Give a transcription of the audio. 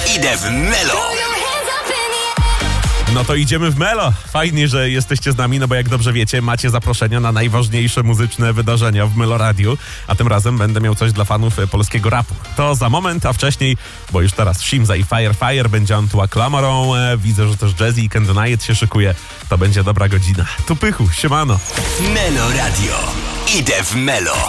Idę w Melo. No to idziemy w Melo. Fajnie, że jesteście z nami, no bo jak dobrze wiecie, macie zaproszenia na najważniejsze muzyczne wydarzenia w Melo Radiu, a tym razem będę miał coś dla fanów polskiego rapu. To za moment, a wcześniej, bo już teraz Shimza i Fire będzie Antoine Clamaron, widzę, że też Jazzy i Kendonite się szykuje. To będzie dobra godzina. Tu Pychu, siemano. Melo Radio. Idę w Melo.